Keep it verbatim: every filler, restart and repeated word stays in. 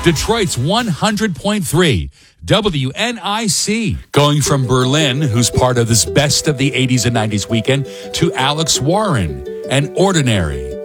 Detroit's one hundred point three W N I C. Going from Berlin, who's part of this Best of the eighties and nineties weekend, to Alex Warren and Ordinary.